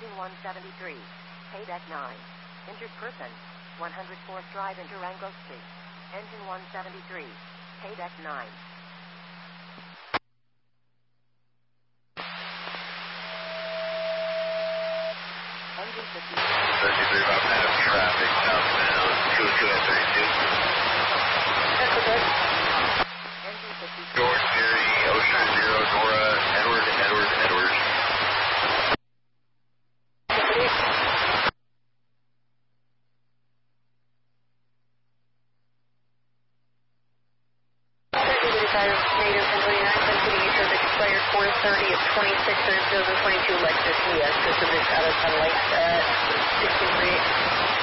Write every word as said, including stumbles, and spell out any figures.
Engine one seventy-three. Paydeck nine. Injured person. one oh fourth Drive in Durango Street. Engine one seventy-three. Paydeck nine. Engine fifty. thirty-three about that traffic southbound two two eight thirty-two. That's okay. Engine fifty. George Jerry, Ocean Zero, Nora, Edward, Edward, Edward. Native and twenty-nine, continuing service expired four thirty of twenty-six, two thousand twenty-two Lexus E S, system is out of sunlight, uh, sixty-three.